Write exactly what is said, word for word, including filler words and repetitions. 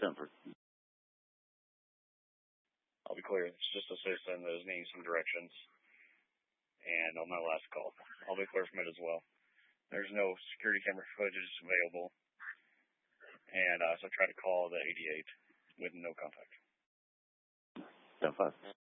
Comfort. I'll be clear. It's just a citizen that is needing some directions. And on my last call, I'll be clear from it as well. There's no security camera footage available. And uh, so I tried to call the eighty-eight with no contact. ten five.